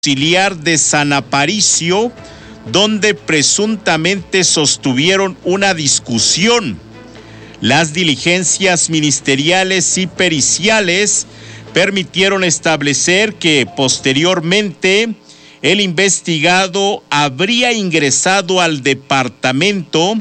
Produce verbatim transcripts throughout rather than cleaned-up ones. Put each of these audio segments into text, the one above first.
Auxiliar de San Aparicio, donde presuntamente sostuvieron una discusión. Las diligencias ministeriales y periciales permitieron establecer que posteriormente el investigado habría ingresado al departamento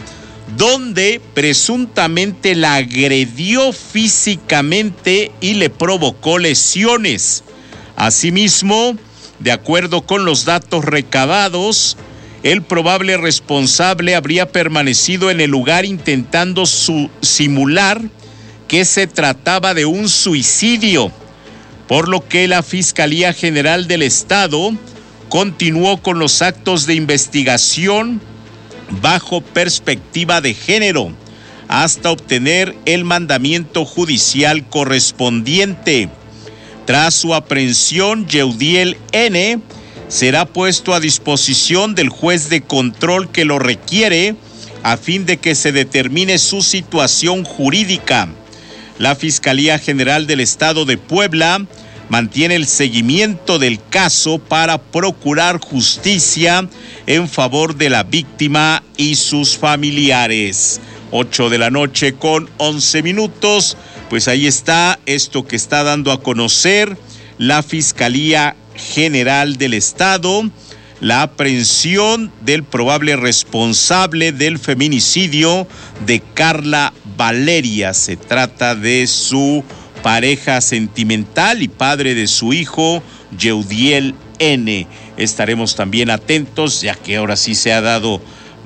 donde presuntamente la agredió físicamente y le provocó lesiones. Asimismo, de acuerdo con los datos recabados, el probable responsable habría permanecido en el lugar intentando su- simular que se trataba de un suicidio, por lo que la Fiscalía General del Estado continuó con los actos de investigación bajo perspectiva de género hasta obtener el mandamiento judicial correspondiente. Tras su aprehensión, Yeudiel N. será puesto a disposición del juez de control que lo requiere a fin de que se determine su situación jurídica. La Fiscalía General del Estado de Puebla mantiene el seguimiento del caso para procurar justicia en favor de la víctima y sus familiares. Ocho de la noche con once minutos. Pues ahí está esto que está dando a conocer la Fiscalía General del Estado, la aprehensión del probable responsable del feminicidio de Carla Valeria. Se trata de su pareja sentimental y padre de su hijo, Yeudiel N. Estaremos también atentos, ya que ahora sí se ha dado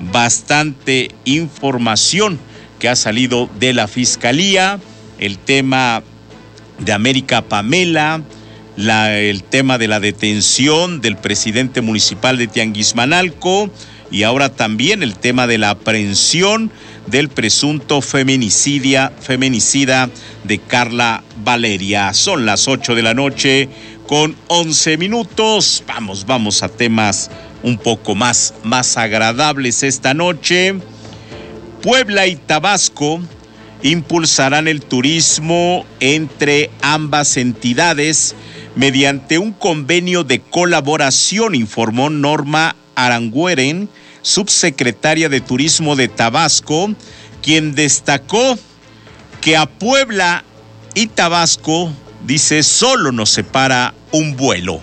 bastante información que ha salido de la Fiscalía. El tema de América Pamela, la, el tema de la detención del presidente municipal de Tianguismanalco y ahora también el tema de la aprehensión del presunto feminicidia, feminicida de Carla Valeria. Son las ocho de la noche con once minutos. Vamos, vamos a temas un poco más, más agradables esta noche. Puebla y Tabasco impulsarán el turismo entre ambas entidades mediante un convenio de colaboración, informó Norma Arangueren, subsecretaria de Turismo de Tabasco, quien destacó que a Puebla y Tabasco, dice, solo nos separa un vuelo.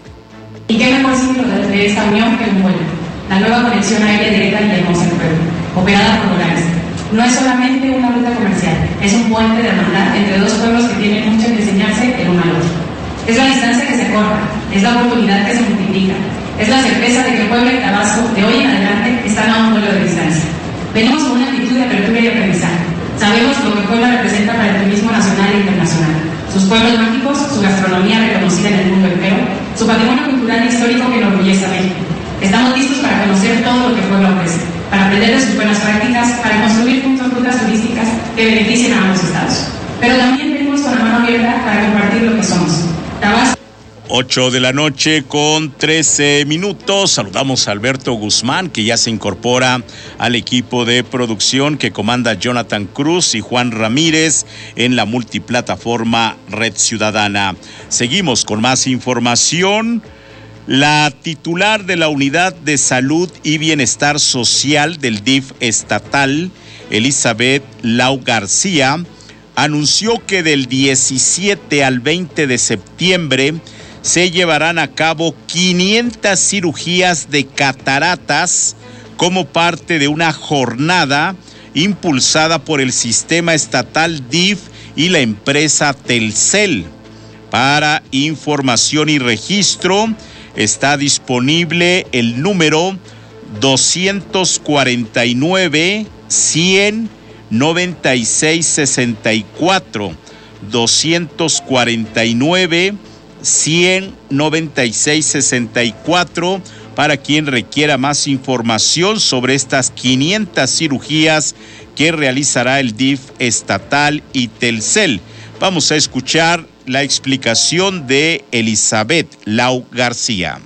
¿Y qué mejor símbolo de esta unión que un vuelo? La nueva conexión aérea directa Villahermosa en Puebla, operada por Volaris. No es solamente una ruta comercial, es un puente de hermandad entre dos pueblos que tienen mucho que enseñarse el uno al otro. Es la distancia que se corta, es la oportunidad que se multiplica, es la certeza de que Puebla y Tabasco de hoy en adelante están a un vuelo de distancia. Venimos con una actitud de apertura y aprendizaje. Sabemos lo que Puebla representa para el turismo nacional e internacional. Sus pueblos mágicos, su gastronomía reconocida en el mundo entero, su patrimonio cultural e histórico que enorgullece a México. Estamos listos para conocer todo lo que Puebla ofrece, para aprender de sus buenas prácticas, para construir juntos rutas turísticas que beneficien a ambos estados. Pero también venimos con la mano abierta para compartir lo que somos. Tabasco. Ocho de la noche con trece minutos. Saludamos a Alberto Guzmán, que ya se incorpora al equipo de producción que comanda Jonathan Cruz y Juan Ramírez en la multiplataforma Red Ciudadana. Seguimos con más información. La titular de la Unidad de Salud y Bienestar Social del D I F estatal, Elizabeth Lau García, anunció que del diecisiete al veinte de septiembre se llevarán a cabo quinientas cirugías de cataratas como parte de una jornada impulsada por el sistema estatal D I F y la empresa Telcel. Para información y registro, está disponible el número doscientos cuarenta y nueve, cien, noventa y seis, sesenta y cuatro, doscientos cuarenta y nueve, cien, noventa y seis, sesenta y cuatro, para quien requiera más información sobre estas quinientas cirugías que realizará el D I F estatal y Telcel. Vamos a escuchar la explicación de Elizabeth Lau García.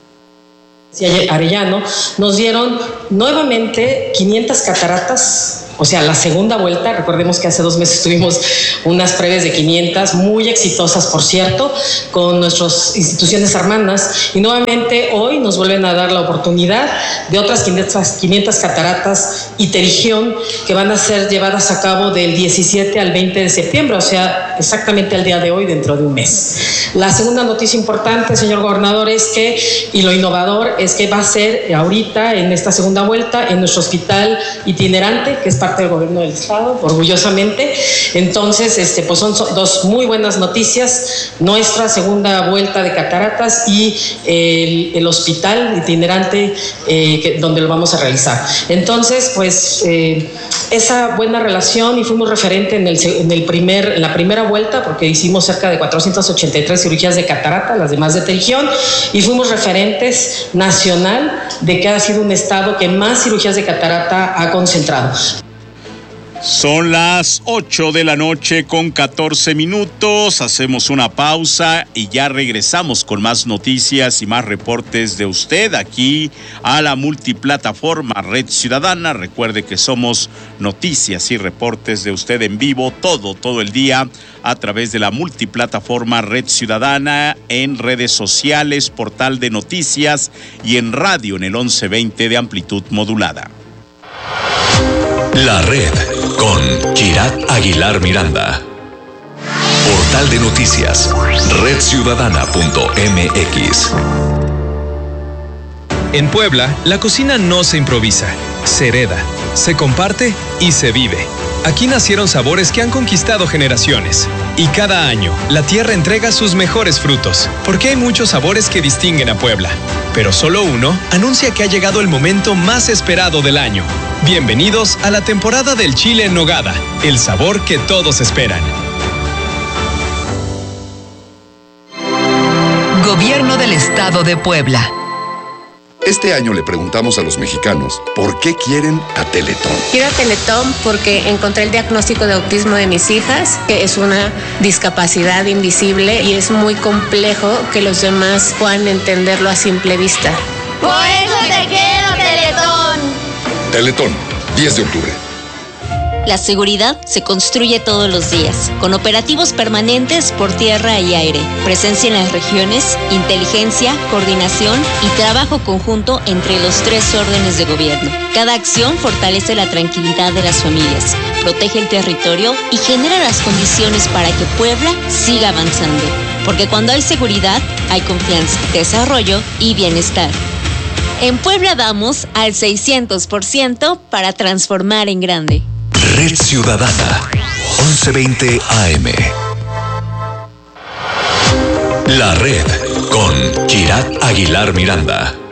Arellano, nos dieron nuevamente quinientas cataratas O sea, la segunda vuelta, recordemos que hace dos meses tuvimos unas previas de quinientas, muy exitosas, por cierto, con nuestras instituciones hermanas, y nuevamente hoy nos vuelven a dar la oportunidad de otras quinientas cataratas y terigión que van a ser llevadas a cabo del diecisiete al veinte de septiembre, o sea, exactamente el día de hoy, dentro de un mes. La segunda noticia importante, señor gobernador, es que, y lo innovador, es que va a ser ahorita, en esta segunda vuelta, en nuestro hospital itinerante, que es parte del gobierno del estado, orgullosamente. Entonces, este, pues son dos muy buenas noticias, nuestra segunda vuelta de cataratas y el, el hospital itinerante eh, que, donde lo vamos a realizar. Entonces, pues eh, esa buena relación, y fuimos referente en, el, en, el primer, en la primera vuelta, porque hicimos cerca de cuatrocientas ochenta y tres cirugías de catarata, las demás de terigión, y fuimos referentes nacional de que ha sido un estado que más cirugías de catarata ha concentrado. Son las ocho de la noche con catorce minutos, hacemos una pausa y ya regresamos con más noticias y más reportes de usted aquí a la multiplataforma Red Ciudadana. Recuerde que somos noticias y reportes de usted en vivo todo, todo el día a través de la multiplataforma Red Ciudadana, en redes sociales, portal de noticias y en radio en el once veinte de amplitud modulada. La Red con Kirat Aguilar Miranda. Portal de noticias, red ciudadana punto m x. En Puebla, la cocina no se improvisa, se hereda, se comparte y se vive. Aquí nacieron sabores que han conquistado generaciones. Y cada año, la tierra entrega sus mejores frutos, porque hay muchos sabores que distinguen a Puebla. Pero solo uno anuncia que ha llegado el momento más esperado del año. Bienvenidos a la temporada del chile en nogada, el sabor que todos esperan. Gobierno del Estado de Puebla. Este año le preguntamos a los mexicanos por qué quieren a Teletón. Quiero a Teletón porque encontré el diagnóstico de autismo de mis hijas, que es una discapacidad invisible y es muy complejo que los demás puedan entenderlo a simple vista. Por eso te quiero, Teletón. Teletón, diez de octubre. La seguridad se construye todos los días, con operativos permanentes por tierra y aire, presencia en las regiones, inteligencia, coordinación y trabajo conjunto entre los tres órdenes de gobierno. Cada acción fortalece la tranquilidad de las familias, protege el territorio y genera las condiciones para que Puebla siga avanzando. Porque cuando hay seguridad, hay confianza, desarrollo y bienestar. En Puebla damos al seiscientos por ciento para transformar en grande. Red Ciudadana, once veinte A M. La Red con Kirat Aguilar Miranda.